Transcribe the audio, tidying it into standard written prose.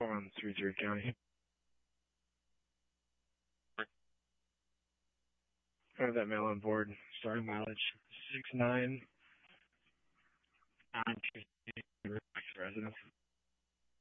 on through Druid County. I have that mail on board. Starting mileage 69. Non-residents.